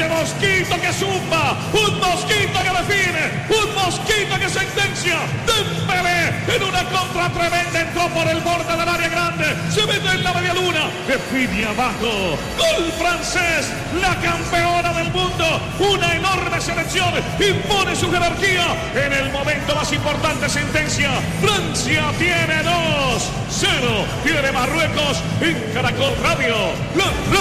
mosquito que zumba, un mosquito que define, un mosquito que sentencia. Dembélé en una contra tremenda entró por el borde del área grande, se mete en la media luna, define abajo. Gol francés, la campeona del mundo, una enorme selección, impone su jerarquía en el momento más importante, sentencia. Francia tiene 2-0, tiene Marruecos en Caracol Radio.